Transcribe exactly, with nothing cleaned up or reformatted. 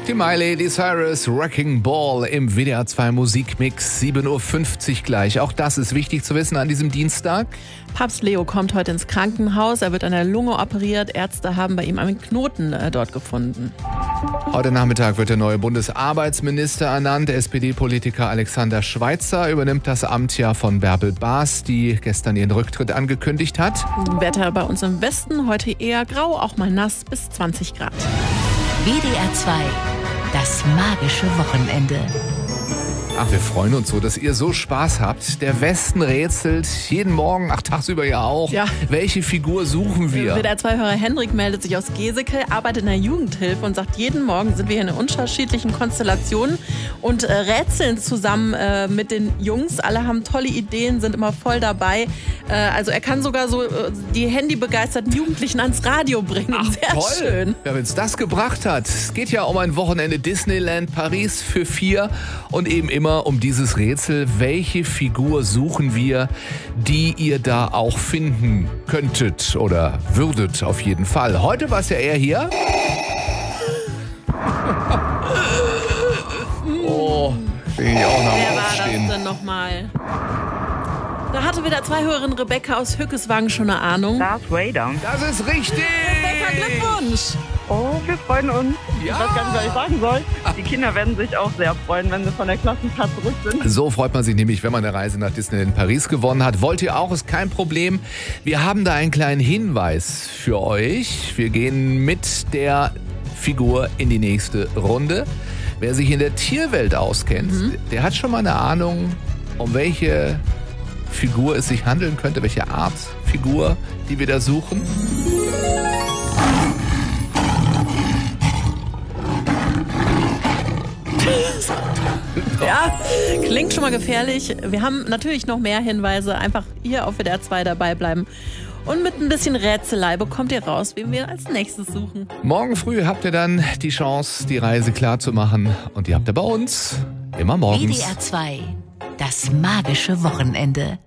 Die Miley Cyrus Wrecking Ball im W D R zwei Musikmix, sieben Uhr fünfzig gleich. Auch das ist wichtig zu wissen an diesem Dienstag. Papst Leo kommt heute ins Krankenhaus. Er wird an der Lunge operiert. Ärzte haben bei ihm einen Knoten äh, dort gefunden. Heute Nachmittag wird der neue Bundesarbeitsminister ernannt. S P D-Politiker Alexander Schweitzer übernimmt das Amt ja von Bärbel Baas, die gestern ihren Rücktritt angekündigt hat. Wetter bei uns im Westen heute eher grau, auch mal nass bis zwanzig Grad. W D R zwei, das magische Wochenende. Ach, wir freuen uns so, dass ihr so Spaß habt. Der Westen rätselt jeden Morgen, ach tagsüber ja auch. Ja. Welche Figur suchen wir? W D R zwei-Hörer Henrik meldet sich aus Geseke, arbeitet in der Jugendhilfe und sagt, jeden Morgen sind wir hier in unterschiedlichen Konstellationen und äh, rätseln zusammen äh, mit den Jungs. Alle haben tolle Ideen, sind immer voll dabei. Äh, also er kann sogar so äh, die handybegeisterten Jugendlichen ans Radio bringen. Ach, Sehr toll. schön. Ja, wenn es das gebracht hat. Es geht ja um ein Wochenende Disneyland Paris für vier und eben immer um dieses Rätsel, welche Figur suchen wir, die ihr da auch finden könntet oder würdet auf jeden Fall. Heute war es ja eher hier. Oh, bin ich auch noch Wer war aufstehen. das denn nochmal? Da hatte wieder zwei Hörerin Rebecca aus Hückeswagen schon eine Ahnung. Darth Vader. Das ist richtig. Rebecca, Glückwunsch! Oh, wir freuen uns. Ja. Ich weiß gar nicht, was ich sagen soll. Die Kinder werden sich auch sehr freuen, wenn sie von der Klassenfahrt zurück sind. So freut man sich nämlich, wenn man eine Reise nach Disneyland Paris gewonnen hat. Wollt ihr auch, ist kein Problem. Wir haben da einen kleinen Hinweis für euch. Wir gehen mit der Figur in die nächste Runde. Wer sich in der Tierwelt auskennt, mhm. der hat schon mal eine Ahnung, um welche Figur es sich handeln könnte, welche Art Figur, die wir da suchen. Ja, klingt schon mal gefährlich. Wir haben natürlich noch mehr Hinweise. Einfach hier auf W D R zwei dabei bleiben. Und mit ein bisschen Rätselei bekommt ihr raus, wen wir als nächstes suchen. Morgen früh habt ihr dann die Chance, die Reise klar zu machen. Und die habt ihr bei uns immer morgens. W D R zwei, das magische Wochenende.